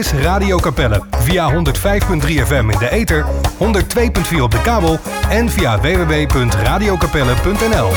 is Radio Capelle. Via 105.3 FM in de ether, 102.4 op de kabel en via www.radiocapelle.nl.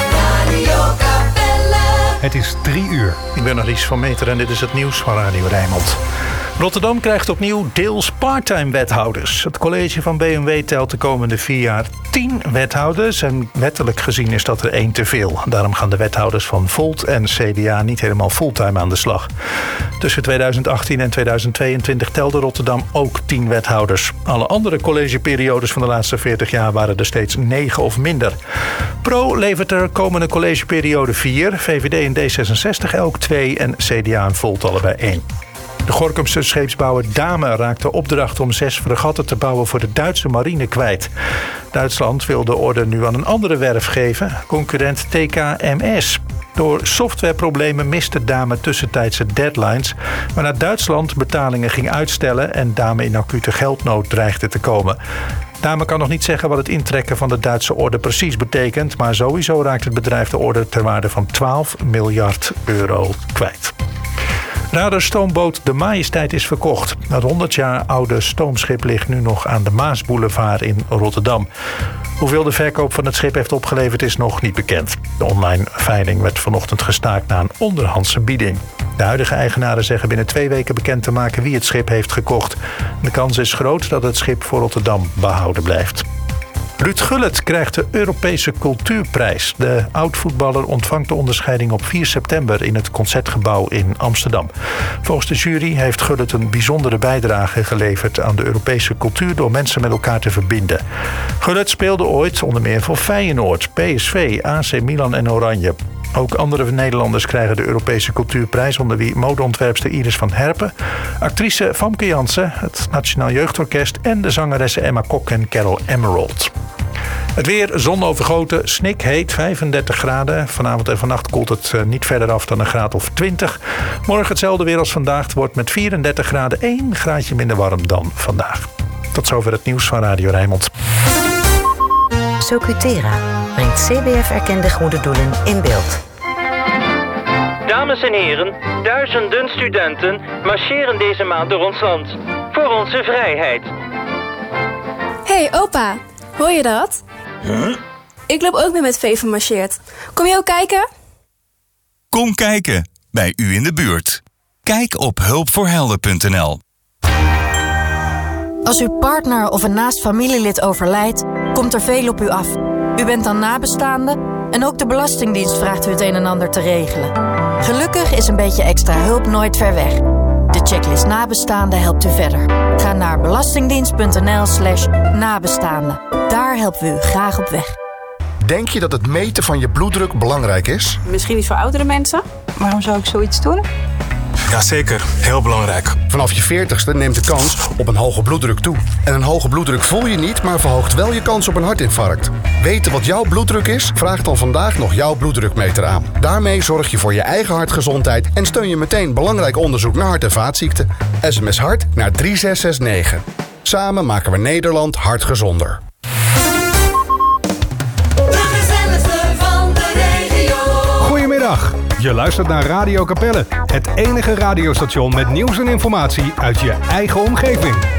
Het is 3 uur. Ik ben Ries van Meter en dit is het nieuws van Radio Rijnmond. Rotterdam krijgt opnieuw deels parttime wethouders. Het college van BMW telt de komende 4 jaar 10 wethouders. En wettelijk gezien is dat er 1 te veel. Daarom gaan de wethouders van Volt en CDA niet helemaal fulltime aan de slag. Tussen 2018 en 2022 telde Rotterdam ook 10 wethouders. Alle andere collegeperiodes van de laatste 40 jaar waren er steeds 9 of minder. Pro levert er komende collegeperiode 4. VVD en D66 elk 2 en CDA en Volt allebei 1. De Gorinchamse scheepsbouwer Damen raakt de opdracht om 6 fregatten te bouwen voor de Duitse marine kwijt. Duitsland wil de orde nu aan een andere werf geven, concurrent TKMS. Door softwareproblemen miste Damen tussentijdse deadlines, waarna Duitsland betalingen ging uitstellen en Damen in acute geldnood dreigde te komen. Damen kan nog niet zeggen wat het intrekken van de Duitse orde precies betekent, maar sowieso raakt het bedrijf de orde ter waarde van 12 miljard euro kwijt. Radarstoomboot De Majesteit is verkocht. Het 100 jaar oude stoomschip ligt nu nog aan de Maasboulevard in Rotterdam. Hoeveel de verkoop van het schip heeft opgeleverd is nog niet bekend. De online veiling werd vanochtend gestaakt na een onderhandse bieding. De huidige eigenaren zeggen binnen 2 weken bekend te maken wie het schip heeft gekocht. De kans is groot dat het schip voor Rotterdam behouden blijft. Ruud Gullit krijgt de Europese Cultuurprijs. De oud-voetballer ontvangt de onderscheiding op 4 september in het Concertgebouw in Amsterdam. Volgens de jury heeft Gullit een bijzondere bijdrage geleverd aan de Europese cultuur door mensen met elkaar te verbinden. Gullit speelde ooit onder meer voor Feyenoord, PSV, AC Milan en Oranje. Ook andere Nederlanders krijgen de Europese Cultuurprijs, onder wie modeontwerpster Iris van Herpen, actrice Famke Jansen, het Nationaal Jeugdorkest en de zangeressen Emma Kok en Carol Emerald. Het weer, zon overgoten, snikheet, 35 graden. Vanavond en vannacht koelt het niet verder af dan een graad of 20. Morgen hetzelfde weer als vandaag. Het wordt met 34 graden 1 graadje minder warm dan vandaag. Tot zover het nieuws van Radio Rijnmond. Socutera brengt CBF-erkende goede doelen in beeld. Dames en heren, duizenden studenten marcheren deze maand door ons land. Voor onze vrijheid. Hey opa, hoor je dat? Huh? Ik loop ook met Veven marcheert. Kom je ook kijken? Kom kijken, bij u in de buurt. Kijk op hulpvoorhelden.nl. Als uw partner of een naast familielid overlijdt, komt er veel op u af. U bent dan nabestaande en ook de Belastingdienst vraagt u het een en ander te regelen. Gelukkig is een beetje extra hulp nooit ver weg. De checklist nabestaande helpt u verder. Ga naar belastingdienst.nl/nabestaande. Daar helpen we u graag op weg. Denk je dat het meten van je bloeddruk belangrijk is? Misschien niet voor oudere mensen. Waarom zou ik zoiets doen? Jazeker, heel belangrijk. Vanaf je 40ste neemt de kans op een hoge bloeddruk toe. En een hoge bloeddruk voel je niet, maar verhoogt wel je kans op een hartinfarct. Weten wat jouw bloeddruk is? Vraag dan vandaag nog jouw bloeddrukmeter aan. Daarmee zorg je voor je eigen hartgezondheid en steun je meteen belangrijk onderzoek naar hart- en vaatziekten. SMS hart naar 3669. Samen maken we Nederland hartgezonder. Goedemiddag. Je luistert naar Radio Capelle, het enige radiostation met nieuws en informatie uit je eigen omgeving.